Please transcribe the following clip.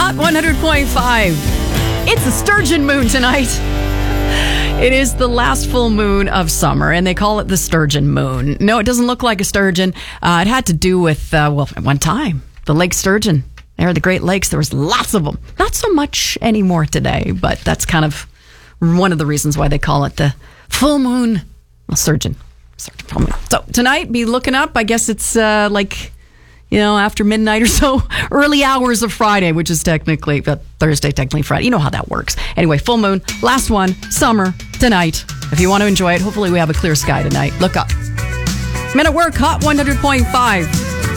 Hot 100.5. It's a sturgeon moon tonight. It is the last full moon of summer, and they call it the sturgeon moon. No, it doesn't look like a sturgeon. It had to do with, at one time, the Lake Sturgeon. There are the Great Lakes. There was lots of them. Not so much anymore today, but that's kind of one of the reasons why they call it the full moon. Well, sturgeon. Full moon. So tonight, be looking up. I guess it's after midnight or so, early hours of Friday, which is technically Thursday, technically Friday. You know how that works. Anyway, full moon, last one, summer, tonight. If you want to enjoy it, hopefully we have a clear sky tonight. Look up. Men at Work, Hot 100.5.